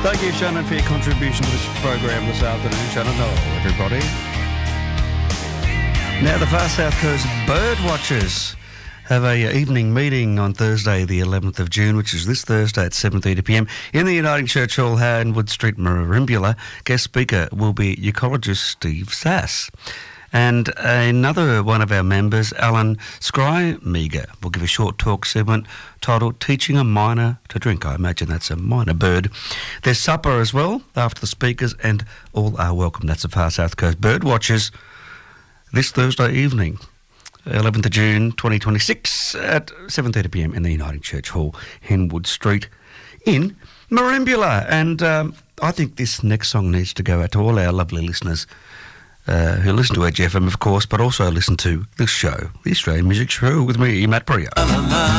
Thank you, Shannon, for your contribution to this program this afternoon. Shannon, hello, everybody. Now, the Far South Coast Bird Watchers have a evening meeting on Thursday, the 11th of June, which is this Thursday at 7:30pm in the Uniting Church Hall, Howdenwood Street, Merimbula. Guest speaker will be ecologist Steve Sass. And another one of our members, Alan Skrymeager, will give a short talk segment titled Teaching a Miner to Drink. I imagine that's a miner bird. There's supper as well after the speakers, and all are welcome. That's the Far South Coast Bird Watchers this Thursday evening, 11th of June 2026 at 7:30pm in the Uniting Church Hall, Howdenwood Street in Merimbula. And I think this next song needs to go out to all our lovely listeners who listen to Edge FM, of course, but also listen to this show, the Australian Music Show, with me, Matt Priya.